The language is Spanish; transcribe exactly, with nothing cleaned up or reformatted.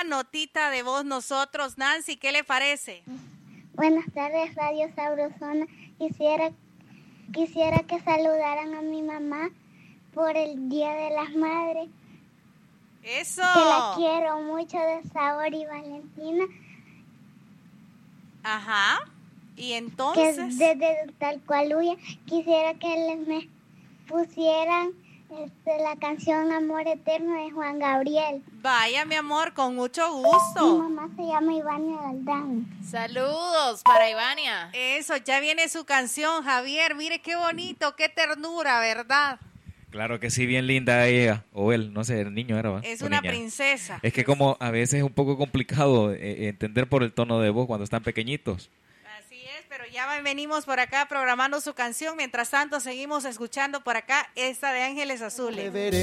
notita de voz nosotros. Nancy, ¿qué le parece? Buenas tardes, Radio Sabrosona. Quisiera, quisiera que saludaran a mi mamá por el Día de las Madres. ¡Eso! Que la quiero mucho, de Sabor y Valentina. Ajá. Y entonces... Que desde Talcualuya quisiera que les me pusieran este, la canción Amor Eterno de Juan Gabriel. Vaya, mi amor, con mucho gusto. Mi mamá se llama Ivania Galdán. Saludos para Ivania. Eso, ya viene su canción, Javier. Mire qué bonito, qué ternura, ¿verdad? Claro que sí, bien linda ella, o él, no sé, el niño era, ¿va? Es O una niña. princesa. Es que como a veces es un poco complicado eh, entender por el tono de voz cuando están pequeñitos. Así es, pero ya venimos por acá programando su canción. Mientras tanto, seguimos escuchando por acá esta de Ángeles Azules.